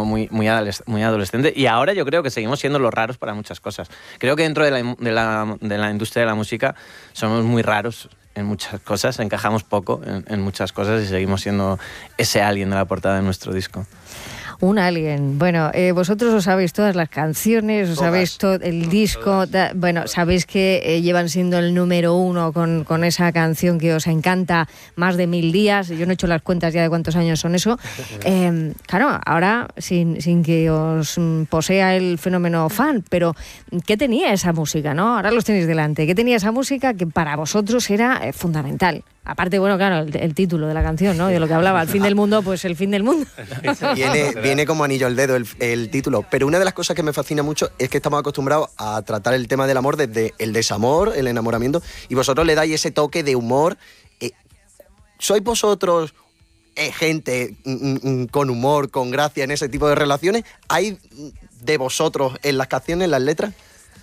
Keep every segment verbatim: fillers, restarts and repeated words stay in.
como muy, muy, adoles- muy adolescente. Y ahora yo creo que seguimos siendo los raros para muchas cosas. Creo que dentro de la, de la, de la industria de la música somos muy raros en muchas cosas, encajamos poco en, en muchas cosas y seguimos siendo ese alien de la portada de nuestro disco. Un alien. Bueno, eh, vosotros os sabéis todas las canciones, os Todas. sabéis todo el disco. Da, bueno, sabéis que eh, llevan siendo el número uno con, con esa canción que os encanta más de mil días. Yo no he hecho las cuentas ya de cuántos años son eso. Eh, claro, ahora sin, sin que os posea el fenómeno fan, pero ¿qué tenía esa música, no? Ahora los tenéis delante. ¿Qué tenía esa música que para vosotros era eh, fundamental? Aparte, bueno, claro, el, el título de la canción, ¿no? De lo que hablaba, el fin del mundo, pues el fin del mundo. Viene, viene como anillo al dedo el, el título. Pero una de las cosas que me fascina mucho es que estamos acostumbrados a tratar el tema del amor desde el desamor, el enamoramiento, y vosotros le dais ese toque de humor. Eh, ¿Sois vosotros eh, gente mm, mm, con humor, con gracia en ese tipo de relaciones? ¿Hay de vosotros en las canciones, en las letras?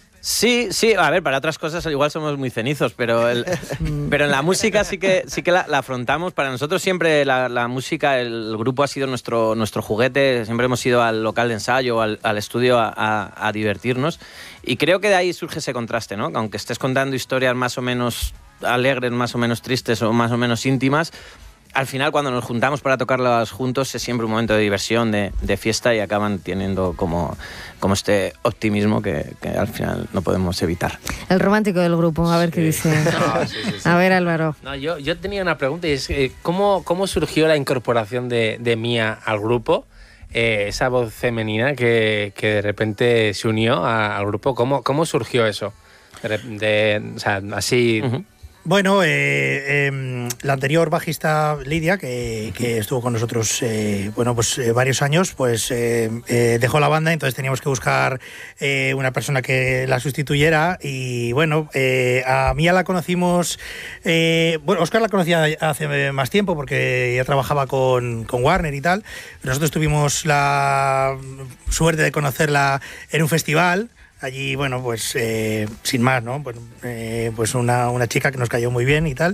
Sí, sí, a ver, para otras cosas igual somos muy cenizos, pero, el, pero en la música sí que, sí que la, la afrontamos. Para nosotros siempre la, la música, el grupo ha sido nuestro, nuestro juguete, siempre hemos ido al local de ensayo, al, al estudio a, a, a divertirnos, y creo que de ahí surge ese contraste, ¿no? Aunque estés contando historias más o menos alegres, más o menos tristes o más o menos íntimas, al final cuando nos juntamos para tocarlas juntos es siempre un momento de diversión, de, de fiesta, y acaban teniendo como, como este optimismo que, que al final no podemos evitar. El romántico del grupo, a ver Sí. qué dice. No, sí, sí, sí. A ver, Álvaro. No, yo, yo tenía una pregunta y es eh, ¿cómo, ¿cómo surgió la incorporación de, de Mía al grupo? Eh, esa voz femenina que, que de repente se unió a, al grupo. ¿Cómo, cómo surgió eso? De, de, o sea, así... Uh-huh. Bueno, eh, eh, la anterior bajista Lidia, que, que estuvo con nosotros eh, bueno, pues, eh, varios años, pues eh, eh, dejó la banda, entonces teníamos que buscar eh, una persona que la sustituyera. Y bueno, eh, a Mía la conocimos, eh, bueno, Óscar la conocía hace más tiempo porque ya trabajaba con, con Warner y tal. Nosotros tuvimos la suerte de conocerla en un festival. Allí, bueno, pues eh, sin más, ¿no? Pues, eh, pues una, una chica que nos cayó muy bien y tal.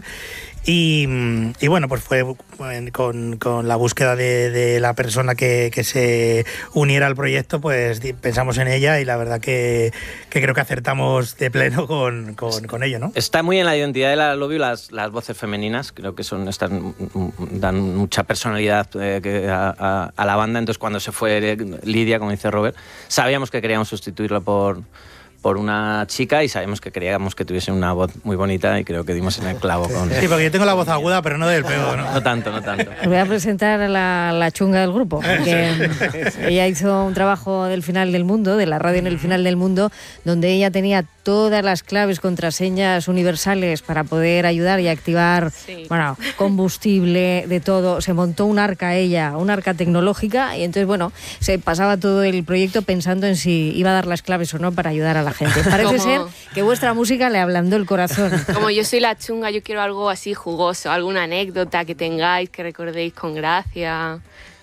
Y, y bueno, pues fue con, con la búsqueda de, de la persona que, que se uniera al proyecto, pues pensamos en ella, y la verdad que, que creo que acertamos de pleno con, con, con ello, ¿no? Está muy en la identidad de la Love You las, las voces femeninas, creo que son están, dan mucha personalidad eh, que a, a, a la banda. Entonces cuando se fue Lidia, como dice Robert, sabíamos que queríamos sustituirla por... por una chica, y sabemos que queríamos que tuviese una voz muy bonita, y creo que dimos en el clavo con... Sí, porque yo tengo la voz aguda, pero no del pego, ¿no? No tanto, no tanto. Os voy a presentar a la, la chunga del grupo, porque ella hizo un trabajo del final del mundo, de la radio en el final del mundo, donde ella tenía todas las claves, contraseñas universales para poder ayudar y activar, sí, bueno, combustible, de todo. Se montó un arca ella, un arca tecnológica, y entonces, bueno, se pasaba todo el proyecto pensando en si iba a dar las claves o no para ayudar a la gente. Parece ser que vuestra música le ablandó el corazón. Como yo soy la chunga, yo quiero algo así jugoso, alguna anécdota que tengáis, que recordéis con gracia.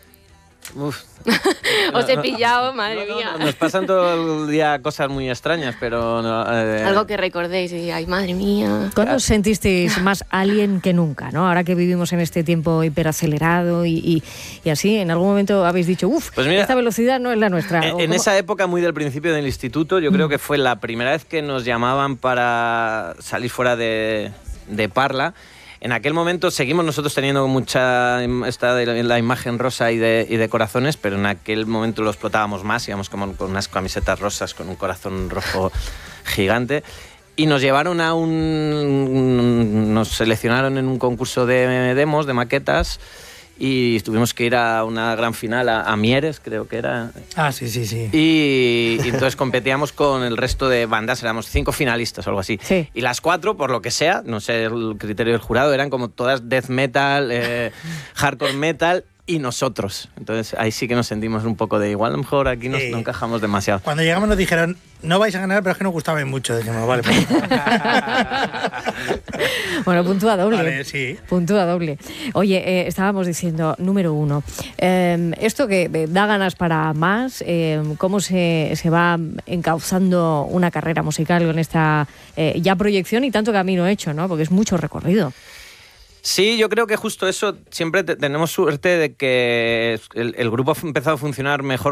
Uf. Os he pillado, madre no, no, mía. no, nos pasan todo el día cosas muy extrañas, pero... No, eh... Algo que recordéis y ay, madre mía. ¿Cuándo os sentisteis más alien que nunca, ¿no? Ahora que vivimos en este tiempo hiperacelerado y, y, y así, ¿en algún momento habéis dicho, uff, pues esta velocidad no es la nuestra? En, en esa época, muy del principio del instituto, yo mm. creo que fue la primera vez que nos llamaban para salir fuera de, de Parla. En aquel momento seguimos nosotros teniendo mucha esta de la imagen rosa y de, y de corazones, pero en aquel momento lo explotábamos más, íbamos como con unas camisetas rosas con un corazón rojo gigante, y nos llevaron a un... nos seleccionaron en un concurso de demos, de maquetas, y tuvimos que ir a una gran final a, a Mieres, creo que era. Ah, sí, sí, sí. Y, y entonces competíamos con el resto de bandas, éramos cinco finalistas o algo así. Sí. Y las cuatro, por lo que sea, no sé el criterio del jurado, eran como todas death metal, eh, hardcore metal, y nosotros. Entonces ahí sí que nos sentimos un poco de igual, a lo mejor aquí nos, sí. no encajamos demasiado. Cuando llegamos nos dijeron, no vais a ganar, pero es que nos gustaban mucho. Dijimos, vale, pues. Bueno, puntúa doble. Vale, sí. Puntúa doble. Oye, eh, estábamos diciendo, número uno, eh, esto que eh, da ganas para más, eh, cómo se, se va encauzando una carrera musical con esta eh, ya proyección y tanto camino hecho, ¿no? Porque es mucho recorrido. Sí, yo creo que justo eso, siempre te, tenemos suerte de que el, el grupo ha empezado a funcionar mejor